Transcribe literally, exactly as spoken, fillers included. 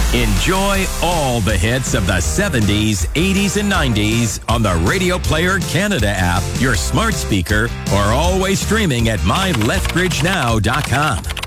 Enjoy all the hits of the seventies, eighties, and nineties on the Radio Player Canada app, your smart speaker, or always streaming at my lethbridge now dot com.